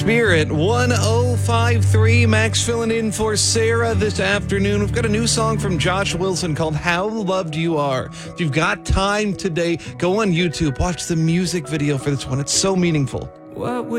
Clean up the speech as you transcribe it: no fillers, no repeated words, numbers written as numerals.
Spirit 1053. Max filling in for Sarah this afternoon. We've got a new song from Josh Wilson called How Loved You Are. If you've got time today, go on YouTube, watch the music video for this one. It's so meaningful.